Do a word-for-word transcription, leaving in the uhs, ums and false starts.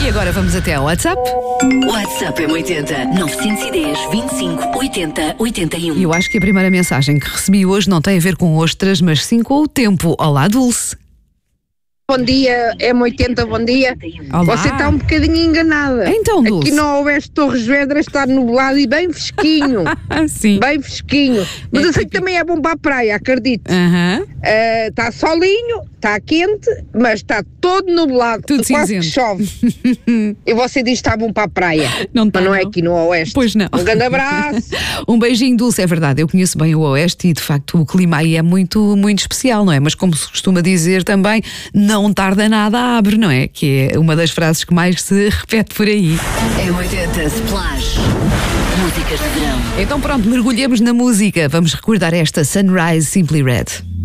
E agora vamos até ao WhatsApp. WhatsApp M oitenta, novecentos e dez, vinte e cinco, oitenta, oitenta e um. E eu acho que a primeira mensagem que recebi hoje não tem a ver com ostras, mas sim com o tempo. Olá, Dulce. Bom dia, M oitenta, bom dia. Olá. Você está um bocadinho enganada. Então, Dulce. Aqui no Oeste Torres Vedras está nublado e bem fresquinho. Sim. Bem fresquinho. Mas eu sei que também é bom para a praia, acredito. Aham. Uh, está solinho, está quente, mas está todo nublado. Tudo quase que cinzento. chove. E você diz que está bom para a praia. Não está, mas não é não. aqui no Oeste. Pois não. Um grande abraço. Um beijinho, Dulce, é verdade. Eu conheço bem o Oeste e, de facto, o clima aí é muito, muito especial, não é? Mas, como se costuma dizer também, não tarda nada, abre, não é? Que é uma das frases que mais se repete por aí. M oitenta Splash. Músicas de verão. Então, pronto, mergulhemos na música. Vamos recordar esta Sunrise Simply Red.